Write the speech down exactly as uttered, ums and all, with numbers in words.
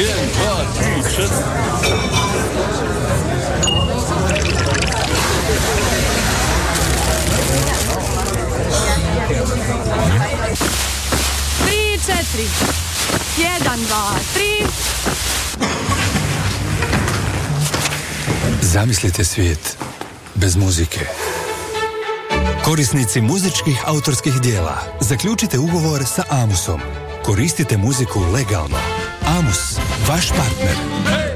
jedan, dva, tri, četiri. Tri, četiri. Jedan, dva, tri. Zamislite svijet bez muzike. Korisnici muzičkih autorskih dijela, zaključite ugovor sa Amusom. Koristite muziku legalno. Amus, vaš partner.